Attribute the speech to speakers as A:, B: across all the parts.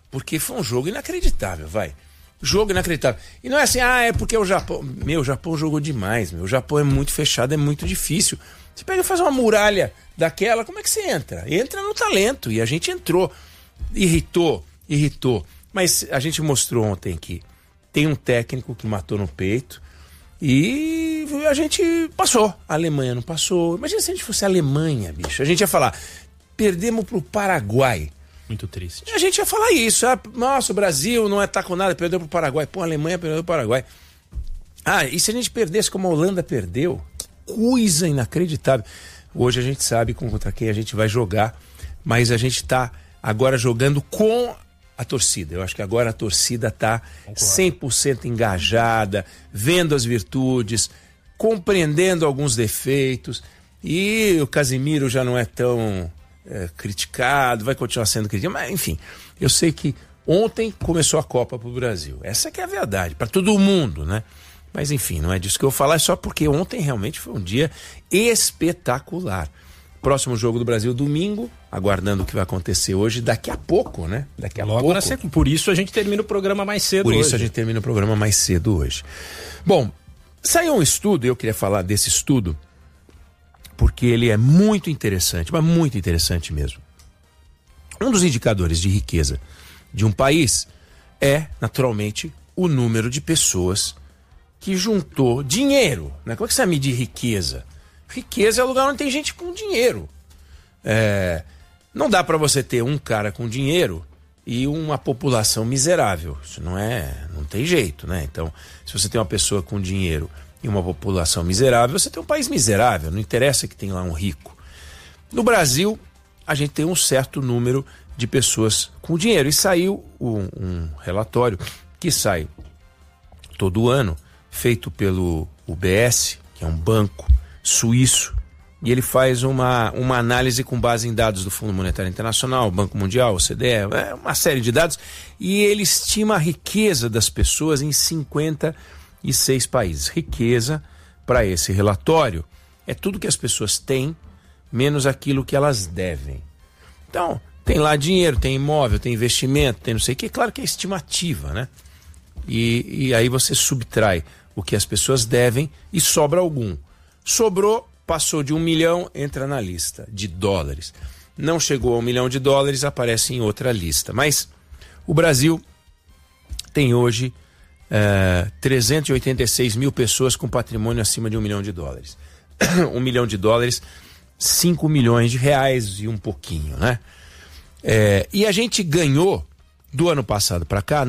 A: porque foi um jogo inacreditável, vai. Jogo inacreditável. E não é assim, é porque o Japão... o Japão jogou demais, O Japão é muito fechado, é muito difícil. Você pega e faz uma muralha daquela, como é que você entra? Entra no talento, e a gente entrou. Irritou. Mas a gente mostrou ontem que tem um técnico que matou no peito e a gente passou. A Alemanha não passou. Imagina se a gente fosse a Alemanha, bicho. A gente ia falar, perdemos pro Paraguai.
B: Muito triste.
A: A gente ia falar isso. Nossa, o Brasil não tá com nada, perdeu pro Paraguai. Pô, a Alemanha perdeu pro Paraguai. E se a gente perdesse como a Holanda perdeu? Coisa inacreditável. Hoje a gente sabe contra quem a gente vai jogar, mas a gente tá agora jogando com a torcida. Eu acho que agora a torcida tá 100% engajada, vendo as virtudes, compreendendo alguns defeitos, e o Casemiro já não é tão criticado, vai continuar sendo criticado, mas enfim, eu sei que ontem começou a Copa pro Brasil. Essa que é a verdade, para todo mundo, né? Mas enfim, não é disso que eu vou falar, é só porque ontem realmente foi um dia espetacular. Próximo jogo do Brasil domingo, aguardando o que vai acontecer hoje, daqui a pouco, né? Daqui a pouco.
B: Por isso a gente termina o programa mais cedo hoje.
A: Por isso a gente termina o programa mais cedo hoje. Bom, saiu um estudo, eu queria falar desse estudo, porque ele é muito interessante, mas muito interessante mesmo. Um dos indicadores de riqueza de um país é, naturalmente, o número de pessoas que juntou dinheiro, né? Como é que você mede riqueza? Riqueza é o lugar onde tem gente com dinheiro. Não dá para você ter um cara com dinheiro e uma população miserável. Isso não tem jeito, né? Então, se você tem uma pessoa com dinheiro e uma população miserável, você tem um país miserável. Não interessa que tem lá um rico. No Brasil, a gente tem um certo número de pessoas com dinheiro. E saiu um relatório que sai todo ano, feito pelo UBS, que é um banco suíço, e ele faz uma análise com base em dados do Fundo Monetário Internacional, Banco Mundial, OCDE, uma série de dados, e ele estima a riqueza das pessoas em 56 países. Riqueza, para esse relatório, é tudo que as pessoas têm, menos aquilo que elas devem. Então, tem lá dinheiro, tem imóvel, tem investimento, tem não sei o que, claro que é estimativa, né? E aí você subtrai o que as pessoas devem e sobra algum. Sobrou, passou de 1 milhão, entra na lista de dólares. Não chegou a $1 milhão, aparece em outra lista. Mas o Brasil tem hoje 386 mil pessoas com patrimônio acima de $1 milhão. $1 milhão, 5 milhões de reais e um pouquinho, né? E a gente ganhou, do ano passado para cá,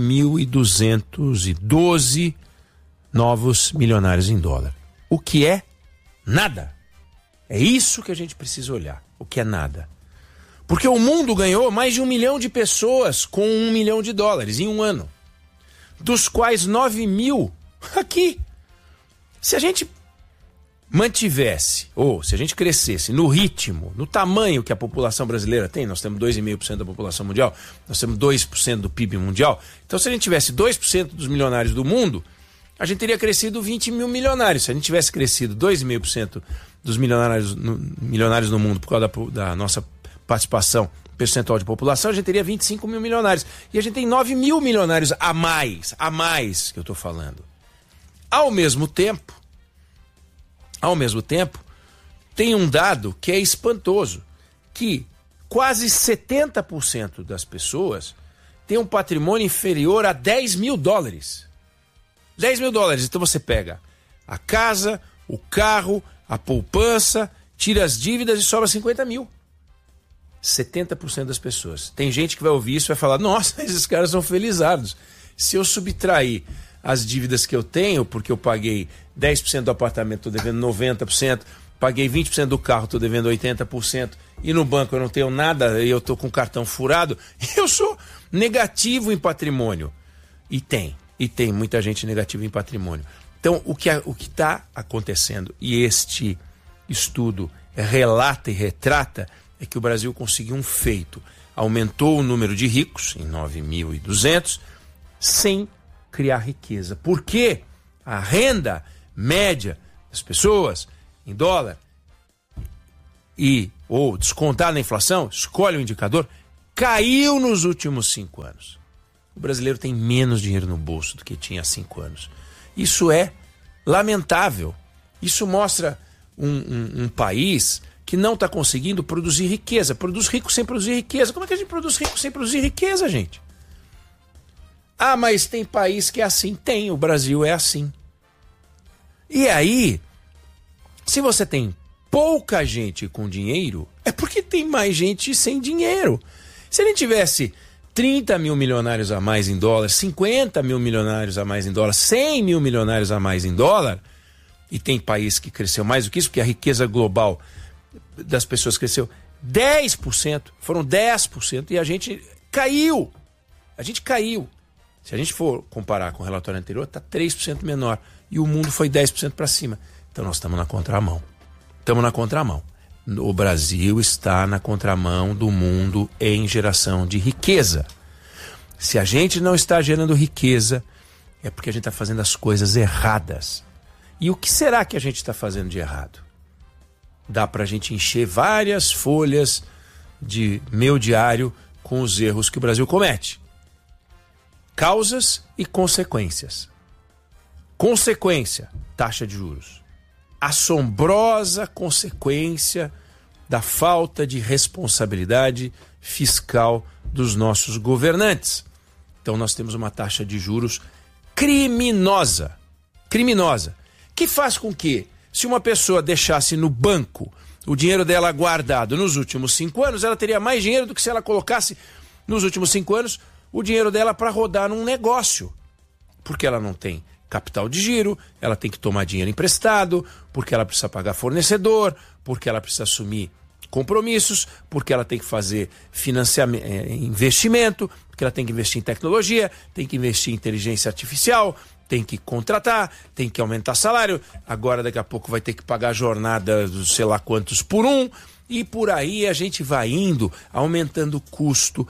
A: 9.212 novos milionários em dólar. O que é nada. É isso que a gente precisa olhar. O que é nada. Porque o mundo ganhou mais de 1 milhão de pessoas com $1 milhão em um ano. Dos quais 9 mil aqui. Se a gente mantivesse, ou se a gente crescesse no ritmo, no tamanho que a população brasileira tem, nós temos 2,5% da população mundial, nós temos 2% do PIB mundial, então se a gente tivesse 2% dos milionários do mundo, a gente teria crescido 20 mil milionários. Se a gente tivesse crescido 2,5% dos milionários no mundo por causa da nossa participação percentual de população, a gente teria 25 mil milionários. E a gente tem 9 mil milionários a mais que eu estou falando. Ao mesmo tempo, tem um dado que é espantoso, que quase 70% das pessoas têm um patrimônio inferior a $10 mil. $10 mil. Então você pega a casa, o carro, a poupança, tira as dívidas e sobra 50 mil. 70% das pessoas. Tem gente que vai ouvir isso e vai falar, nossa, esses caras são felizados. Se eu subtrair as dívidas que eu tenho, porque eu paguei 10% do apartamento, estou devendo 90%, paguei 20% do carro, estou devendo 80%, e no banco eu não tenho nada, e eu estou com o cartão furado, eu sou negativo em patrimônio. E tem muita gente negativa em patrimônio. Então, o que está acontecendo, e este estudo relata e retrata, é que o Brasil conseguiu um feito. Aumentou o número de ricos, em 9.200, sem criar riqueza. Porque a renda média das pessoas, em dólar, ou descontar na inflação, escolhe o indicador, caiu nos últimos 5 anos. O brasileiro tem menos dinheiro no bolso do que tinha há 5 anos. Isso é lamentável. Isso mostra um país que não está conseguindo produzir riqueza. Produz rico sem produzir riqueza. Como é que a gente produz rico sem produzir riqueza, gente? Ah, mas tem país que é assim. Tem, o Brasil é assim. E aí, se você tem pouca gente com dinheiro, é porque tem mais gente sem dinheiro. Se a gente tivesse 30 mil milionários a mais em dólar, 50 mil milionários a mais em dólar, 100 mil milionários a mais em dólar, e tem país que cresceu mais do que isso, porque a riqueza global das pessoas cresceu 10%, foram 10%, e a gente caiu. A gente caiu. Se a gente for comparar com o relatório anterior, está 3% menor. E o mundo foi 10% para cima. Então nós estamos na contramão. Estamos na contramão. O Brasil está na contramão do mundo em geração de riqueza. Se a gente não está gerando riqueza, é porque a gente está fazendo as coisas erradas. E o que será que a gente está fazendo de errado? Dá para a gente encher várias folhas de meu diário com os erros que o Brasil comete. Causas e consequências. Consequência, taxa de juros. Assombrosa consequência da falta de responsabilidade fiscal dos nossos governantes. Então nós temos uma taxa de juros criminosa, que faz com que, se uma pessoa deixasse no banco o dinheiro dela guardado nos últimos 5 anos, ela teria mais dinheiro do que se ela colocasse nos últimos 5 anos o dinheiro dela para rodar num negócio, porque ela não tem capital de giro, ela tem que tomar dinheiro emprestado, porque ela precisa pagar fornecedor, porque ela precisa assumir compromissos, porque ela tem que fazer financiamento, investimento, porque ela tem que investir em tecnologia, tem que investir em inteligência artificial, tem que contratar, tem que aumentar salário, agora daqui a pouco vai ter que pagar jornada sei lá quantos por um, e por aí a gente vai indo, aumentando custo,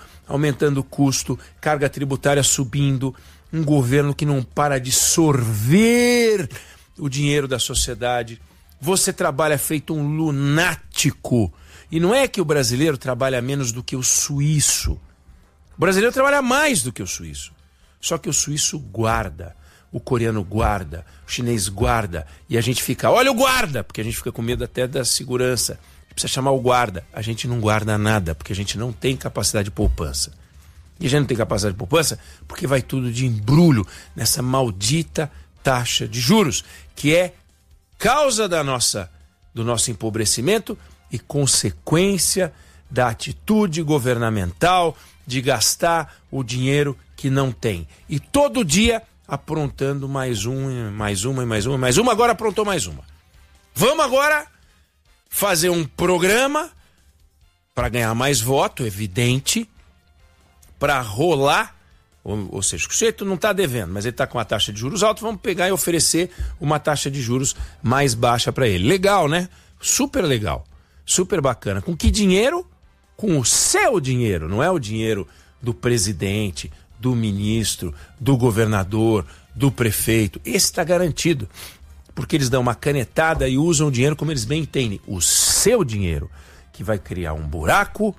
A: carga tributária subindo, um governo que não para de sorver o dinheiro da sociedade. Você trabalha feito um lunático. E não é que o brasileiro trabalha menos do que o suíço. O brasileiro trabalha mais do que o suíço. Só que o suíço guarda, o coreano guarda, o chinês guarda. E a gente fica, olha o guarda, porque a gente fica com medo até da segurança. A gente precisa chamar o guarda. A gente não guarda nada, porque a gente não tem capacidade de poupança. E a gente não tem capacidade de poupança porque vai tudo de embrulho nessa maldita taxa de juros, que é causa do nosso empobrecimento e consequência da atitude governamental de gastar o dinheiro que não tem. E todo dia aprontando mais uma, agora aprontou mais uma. Vamos agora fazer um programa para ganhar mais voto, evidente, para rolar, ou seja, o sujeito não está devendo, mas ele está com a taxa de juros alta, vamos pegar e oferecer uma taxa de juros mais baixa para ele. Legal, né? Super legal, super bacana. Com que dinheiro? Com o seu dinheiro, não é o dinheiro do presidente, do ministro, do governador, do prefeito. Esse está garantido, porque eles dão uma canetada e usam o dinheiro como eles bem entendem. O seu dinheiro, que vai criar um buraco,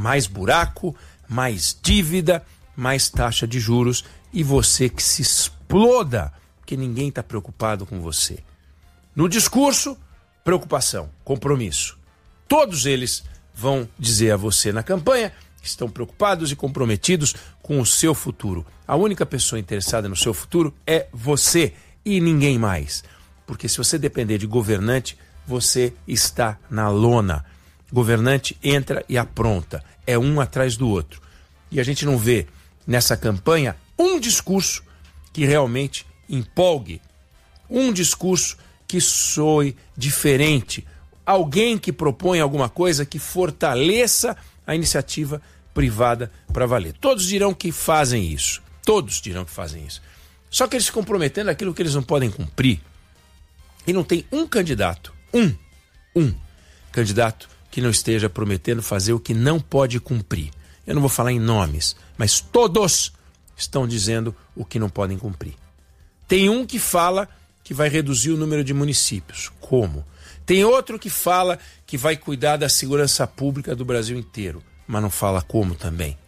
A: mais dívida, mais taxa de juros, e você que se exploda, porque ninguém está preocupado com você. No discurso, preocupação, compromisso. Todos eles vão dizer a você na campanha que estão preocupados e comprometidos com o seu futuro. A única pessoa interessada no seu futuro é você e ninguém mais. Porque se você depender de governante, você está na lona. Governante entra e apronta. É um atrás do outro. E a gente não vê nessa campanha um discurso que realmente empolgue, um discurso que soe diferente, alguém que propõe alguma coisa que fortaleça a iniciativa privada para valer. Todos dirão que fazem isso. Só que eles se comprometendo aquilo que eles não podem cumprir. E não tem um candidato, um candidato que não esteja prometendo fazer o que não pode cumprir. Eu não vou falar em nomes, mas todos estão dizendo o que não podem cumprir. Tem um que fala que vai reduzir o número de municípios. Como? Tem outro que fala que vai cuidar da segurança pública do Brasil inteiro, mas não fala como também.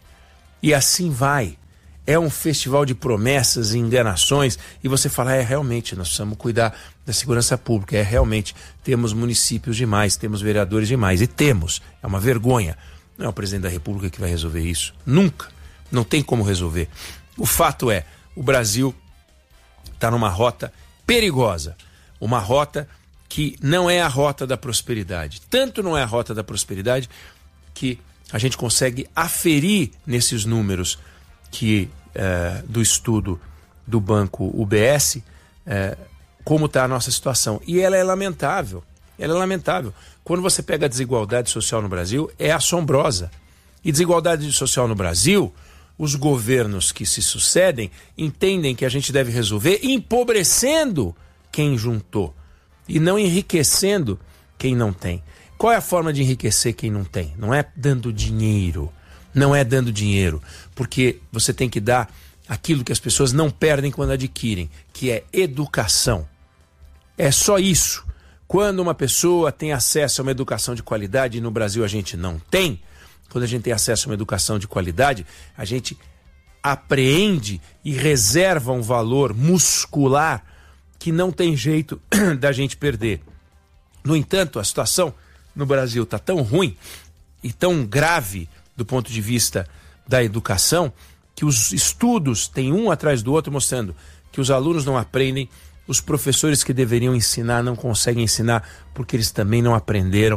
A: E assim vai. É um festival de promessas e enganações, e você fala, realmente, nós precisamos cuidar da segurança pública, realmente, temos municípios demais, temos vereadores demais, e temos, é uma vergonha. Não é o presidente da República que vai resolver isso, nunca, não tem como resolver. O fato é, o Brasil está numa rota perigosa, uma rota que não é a rota da prosperidade, tanto não é a rota da prosperidade que a gente consegue aferir nesses números que do estudo do banco UBS, como está a nossa situação. E ela é lamentável. Ela é lamentável. Quando você pega a desigualdade social no Brasil, é assombrosa. E desigualdade social no Brasil, os governos que se sucedem entendem que a gente deve resolver empobrecendo quem juntou e não enriquecendo quem não tem. Qual é a forma de enriquecer quem não tem? Não é dando dinheiro. Não é dando dinheiro, porque você tem que dar aquilo que as pessoas não perdem quando adquirem, que é educação. É só isso. Quando uma pessoa tem acesso a uma educação de qualidade, e no Brasil a gente não tem, quando a gente tem acesso a uma educação de qualidade, a gente apreende e reserva um valor muscular que não tem jeito da gente perder. No entanto, a situação no Brasil está tão ruim e tão grave do ponto de vista da educação, que os estudos têm um atrás do outro mostrando que os alunos não aprendem, os professores que deveriam ensinar não conseguem ensinar porque eles também não aprenderam.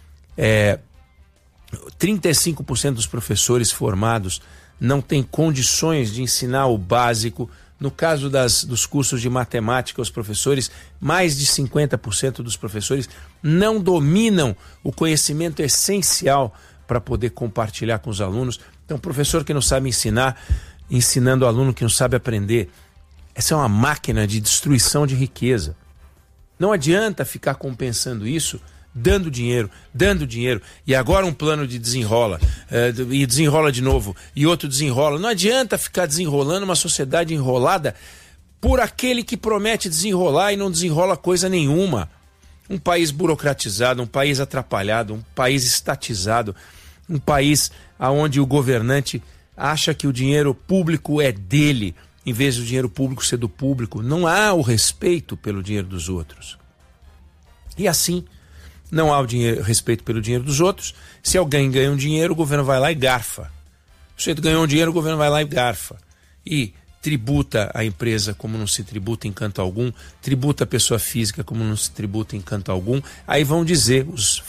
A: 35% dos professores formados não têm condições de ensinar o básico. No caso dos cursos de matemática, os professores, mais de 50% dos professores não dominam o conhecimento essencial para poder compartilhar com os alunos. Então, professor que não sabe ensinar, ensinando o aluno que não sabe aprender. Essa é uma máquina de destruição de riqueza. Não adianta ficar compensando isso, dando dinheiro, e agora um plano de desenrola, e desenrola de novo, e outro desenrola. Não adianta ficar desenrolando uma sociedade enrolada por aquele que promete desenrolar e não desenrola coisa nenhuma. Um país burocratizado, um país atrapalhado, um país estatizado, um país onde o governante acha que o dinheiro público é dele, em vez do dinheiro público ser do público. Não há o respeito pelo dinheiro dos outros. E assim, não há o respeito pelo dinheiro dos outros. Se alguém ganha um dinheiro, o governo vai lá e garfa. O sujeito ganhou um dinheiro, o governo vai lá e garfa. E tributa a empresa como não se tributa em canto algum, tributa a pessoa física como não se tributa em canto algum. Aí vão dizer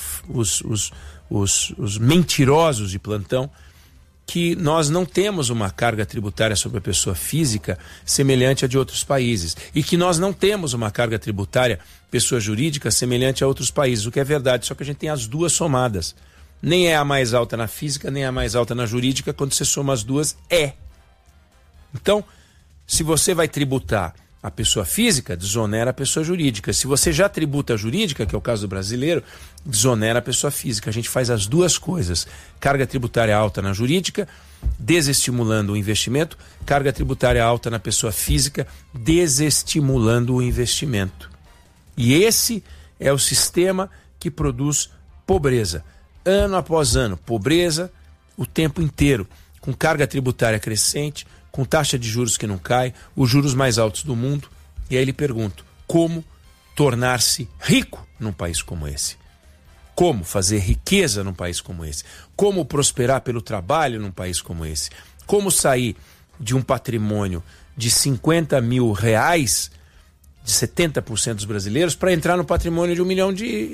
A: os mentirosos de plantão que nós não temos uma carga tributária sobre a pessoa física semelhante à de outros países e que nós não temos uma carga tributária pessoa jurídica semelhante a outros países, o que é verdade, só que a gente tem as duas somadas. Nem é a mais alta na física, nem a mais alta na jurídica, quando você soma as duas, é. Então, se você vai tributar a pessoa física, desonera a pessoa jurídica. Se você já tributa a jurídica, que é o caso do brasileiro, desonera a pessoa física. A gente faz as duas coisas. Carga tributária alta na jurídica, desestimulando o investimento. Carga tributária alta na pessoa física, desestimulando o investimento. E esse é o sistema que produz pobreza. Ano após ano, pobreza o tempo inteiro, com carga tributária crescente, com taxa de juros que não cai, os juros mais altos do mundo. E aí ele pergunta, como tornar-se rico num país como esse? Como fazer riqueza num país como esse? Como prosperar pelo trabalho num país como esse? Como sair de um patrimônio de 50 mil reais, de 70% dos brasileiros, para entrar no patrimônio de $1 milhão?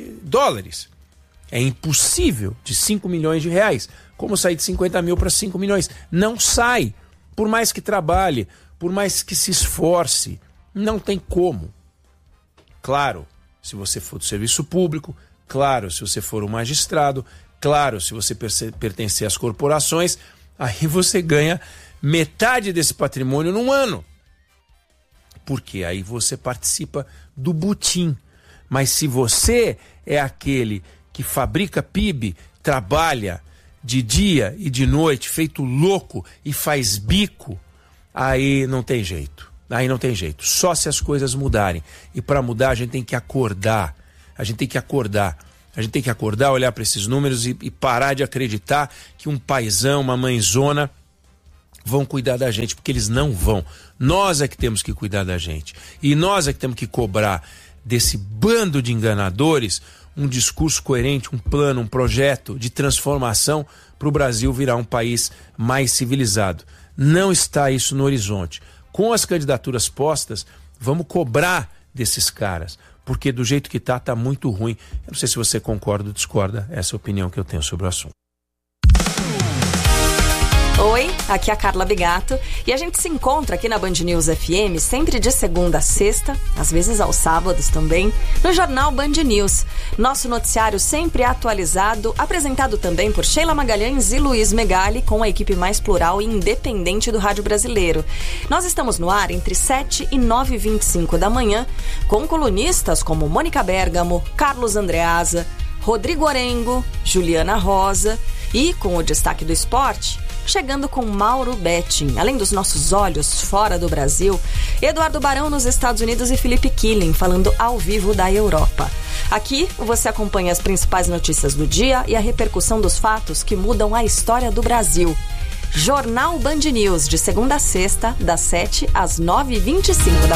A: É impossível, de 5 milhões de reais. Como sair de 50 mil para 5 milhões? Não sai. Por mais que trabalhe, por mais que se esforce, não tem como. Claro, se você for do serviço público, claro, se você for um magistrado, claro, se você pertencer às corporações, aí você ganha metade desse patrimônio num ano. Porque aí você participa do butim. Mas se você é aquele que fabrica PIB, trabalha de dia e de noite, feito louco e faz bico, aí não tem jeito. Aí não tem jeito. Só se as coisas mudarem. E para mudar a gente tem que acordar. A gente tem que acordar. A gente tem que acordar, olhar para esses números e parar de acreditar que um paizão, uma mãezona vão cuidar da gente, porque eles não vão. Nós é que temos que cuidar da gente. E nós é que temos que cobrar desse bando de enganadores um discurso coerente, um plano, um projeto de transformação para o Brasil virar um país mais civilizado. Não está isso no horizonte. Com as candidaturas postas, vamos cobrar desses caras, porque do jeito que tá muito ruim. Eu não sei se você concorda ou discorda, essa é a opinião que eu tenho sobre o assunto.
C: Oi, aqui é a Carla Bigato e a gente se encontra aqui na Band News FM sempre de segunda a sexta, às vezes aos sábados também, no Jornal Band News. Nosso noticiário sempre atualizado, apresentado também por Sheila Magalhães e Luiz Megali, com a equipe mais plural e independente do rádio brasileiro. Nós estamos no ar entre 7 e 9h25 da manhã, com colunistas como Mônica Bergamo, Carlos Andreasa, Rodrigo Orengo, Juliana Rosa e, com o destaque do esporte, chegando com Mauro Betting, além dos nossos olhos fora do Brasil, Eduardo Barão nos Estados Unidos e Felipe Killing falando ao vivo da Europa. Aqui você acompanha as principais notícias do dia e a repercussão dos fatos que mudam a história do Brasil. Jornal Band News, de segunda a sexta, das 7 às 9h25 da